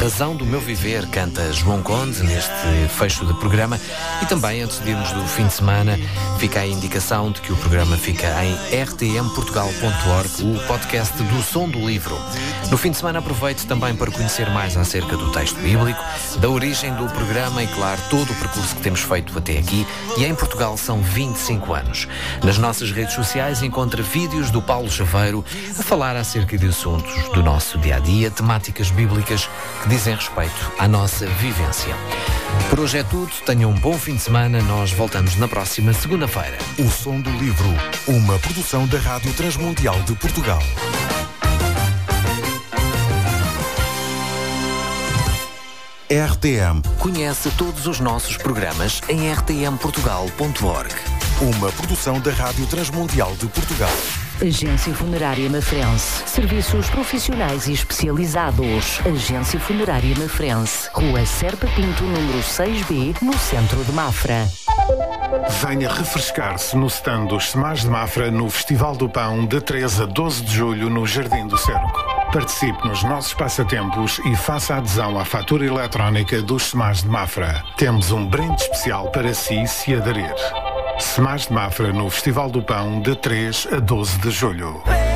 razão do meu viver, canta João Conde neste fecho de programa. E também, antes de irmos do fim de semana, fica a indicação de que o programa fica em rtmportugal.org, o podcast do Som do Livro. No fim de semana aproveite também para conhecer mais acerca do texto bíblico, da origem do programa e, claro, todo o percurso que temos feito até aqui. E em Portugal são 25 anos. Nas nossas redes sociais encontra vídeos do Paulo Chaveiro a falar acerca de assuntos do nosso dia-a-dia, temáticas bíblicas que dizem respeito à nossa vivência. Por hoje é tudo. Tenham um bom fim de semana. Nós voltamos na próxima segunda-feira. O Som do Livro, uma produção da Rádio Transmundial de Portugal. RTM. Conhece todos os nossos programas em rtmportugal.org. Uma produção da Rádio Transmundial de Portugal. Agência Funerária Mafrense. Serviços profissionais e especializados. Agência Funerária Mafrense. Rua Serpa Pinto, número 6B, no centro de Mafra. Venha refrescar-se no stand dos Semás de Mafra no Festival do Pão de 13 a 12 de julho no Jardim do Cerco. Participe nos nossos passatempos e faça adesão à fatura eletrónica dos Semás de Mafra. Temos um brinde especial para si se aderir. Semás de Mafra no Festival do Pão de 3 a 12 de julho.